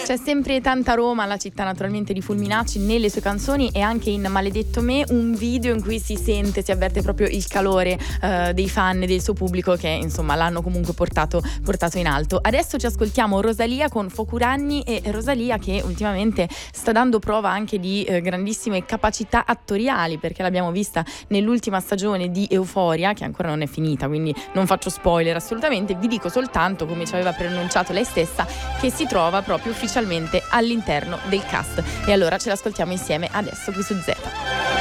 C'è sempre tanta Roma, la città naturalmente di Fulminacci, nelle sue canzoni e anche in Maledetto Me, un video in cui si avverte proprio il calore dei fan e del suo pubblico che insomma l'hanno comunque portato in alto. Adesso ci ascoltiamo Rosalia con Focuranni, e Rosalia che ultimamente sta dando prova anche di grandissime capacità attoriali, perché l'abbiamo vista nell'ultima stagione di Euphoria, che ancora non è finita, quindi non faccio spoiler assolutamente, vi dico soltanto, come ci aveva preannunciato lei stessa, che si trova proprio ufficialmente all'interno del cast. E allora ce l'ascoltiamo insieme adesso qui su Z.